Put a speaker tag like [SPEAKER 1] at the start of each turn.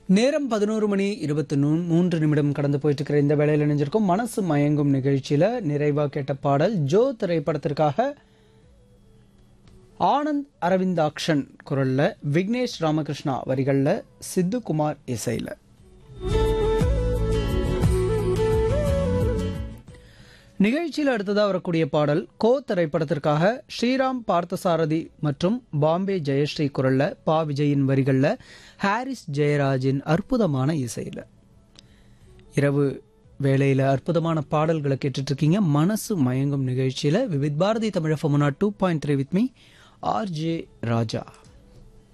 [SPEAKER 1] நேரம் 11 மணி 23 நிமிடம் கடந்து போயிட்டு இருக்கிற இந்த வேளையில் இணைஞ்சிருக்கும் மனசு மயங்கும் நிகழ்ச்சியில நிறைவா கேட்ட பாடல் ஜோ திரைப்படத்திற்காக ஆனந்த் அரவிந்தாக்ஷன் குரல்ல விக்னேஷ் ராமகிருஷ்ணா வரிகள்ல சித்து குமார் இசையில. நிகழ்ச்சியில் அடுத்ததாக வரக்கூடிய பாடல் கோ திரைப்படத்திற்காக ஸ்ரீராம் பார்த்தசாரதி மற்றும் பாம்பே ஜெயஸ்ரீ குரல்ல பா விஜயின் வரிகள்ல ஹாரிஸ் ஜெயராஜின் அற்புதமான இசையில. இரவு வேளையில அற்புதமான பாடல்களை கேட்டுட்டு இருக்கீங்க மனசு மயங்கும் நிகழ்ச்சியில. Vividh Bharathi Tamil FM 2.3 with me RJ Raja.